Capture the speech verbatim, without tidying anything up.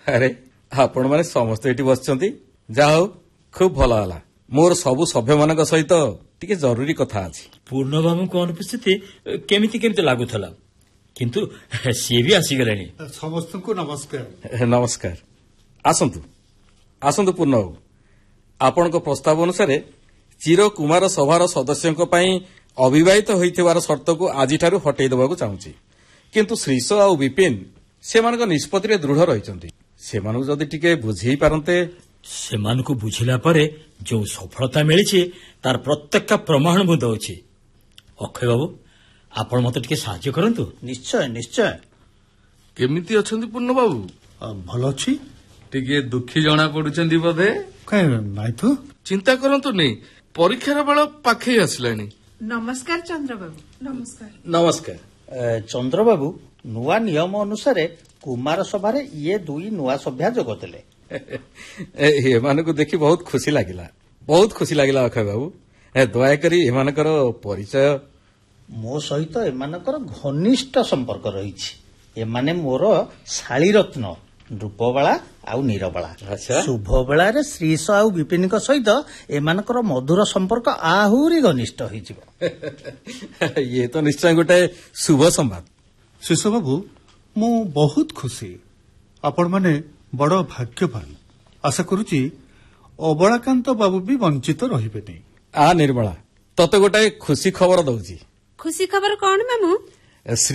ଆରେ ଆପଣ ମାନେ ସମସ୍ତେ ଏଠି ବସିଛନ୍ତି, ଯାହା ହଉ ଖୁବ ଭଲ ହେଲା। ମୋର ସବୁ ସଭ୍ୟମାନଙ୍କ ସହିତ ଟିକେ ଜରୁରୀ କଥା ଅଛି। ପୂର୍ଣ୍ଣବାବୁଙ୍କ ଅନୁପସ୍ଥିତି କେମିତି କେମିତି ଲାଗୁଥିଲା, କିନ୍ତୁ ସିଏ ବି ଆସିଗଲେଣି। ସମସ୍ତଙ୍କୁ ନମସ୍କାର। ନମସ୍କାର। ଆସନ୍ତୁ ଆସନ୍ତୁ ପୂର୍ଣ୍ଣବାବୁ, ଆପଣଙ୍କ ପ୍ରସ୍ତାବ ଅନୁସାରେ ଚିର କୁମାର ସଭାର ସଦସ୍ୟଙ୍କ ପାଇଁ ଅବିବାହିତ ହୋଇଥିବାର ସର୍ତ୍ତକୁ ଆଜିଠାରୁ ହଟେଇ ଦେବାକୁ ଚାହୁଁଛି। କିନ୍ତୁ ଶ୍ରୀଷ ଆଉ ବିପିନ ସେମାନଙ୍କ ନିଷ୍ପତ୍ତିରେ ଦୃଢ଼ ରହିଛନ୍ତି। ସେମାନଙ୍କୁ ଯଦି ଟିକେ ବୁଝେଇ ପାରନ୍ତେ। ସେମାନଙ୍କୁ ବୁଝିଲା ପରେ ଯେଉଁ ସଫଳତା ମିଳିଛି ତାର ପ୍ରତ୍ୟେକ ପ୍ରମାଣ ମୁଁ ଦେଉଛି। ଅକ୍ଷୟ ବାବୁ, ଆପଣ ମତେ ଟିକେ ସାହାଯ୍ୟ କରନ୍ତୁ। ନିଶ୍ଚୟ ନିଶ୍ଚୟ। କେମିତି ଅଛନ୍ତି ପୂର୍ଣ୍ଣବାବୁ? ଭଲ ଅଛି। ଟିକେ ଦୁଃଖୀ ଜଣା ପଡୁଛନ୍ତି ବୋଧେ? କାଇଁ ନାଇଁ ତ। ଚିନ୍ତା କରନ୍ତୁନି, ପରୀକ୍ଷାର ବେଳ ପାଖେଇ ଆସିଲାଣି। ନମସ୍କାର ଚନ୍ଦ୍ରବାବୁ। ନମସ୍କାର। ନମସ୍କାର। ଚନ୍ଦ୍ରବାବୁ, ନୂଆ ନିୟମ ଅନୁସାରେ କୁମାର ସଭାରେ ଇଏ ଦୁଇ ନୂଆ ସଭ୍ୟା ଯୋଗ ଦେଲେ। ଏମାନଙ୍କୁ ଦେଖି ବହୁତ ଖୁସି ଲାଗିଲା, ବହୁତ ଖୁସି ଲାଗିଲା ଅକ୍ଷୟ ବାବୁ। ଦୟାକରି ଏମାନଙ୍କର ପରିଚୟ। ମୋ ସହିତ ଏମାନଙ୍କର ଘନିଷ୍ଠ ସମ୍ପର୍କ ରହିଛି। ଏମାନେ ମୋର ଶାଳୀରତ୍ନ ରୂପବାଳା ଆଉ ନୀରବାଳା। ଶୁଭବେଳାରେ ଶ୍ରୀଷ ଆଉ ବିପିନଙ୍କ ସହିତ ଏମାନଙ୍କର ମଧୁର ସମ୍ପର୍କ ଆହୁରି ଘନିଷ୍ଠ ହୋଇଯିବ। ଇଏ ତ ନିଶ୍ଚୟ ଗୋଟେ ଶୁଭ ସମ୍ବାଦ। ଶିଷ ବାବୁ, ମୁଁ ବହୁତ ଖୁସି। ଆପଣମାନେ ବଡ଼ ଭାଗ୍ୟବାନ। ଆଶା କରୁଛି ଅବଳାକାନ୍ତ ବାବୁ ବି ବଞ୍ଚିତ ରହିବେନି। ଆ ନିର୍ମଳା, ତତେ ଗୋଟାଏ ଖୁସି ଖବର ଦଉଛି। ଖୁସି ଖବର କଣ ମାମୁଁ?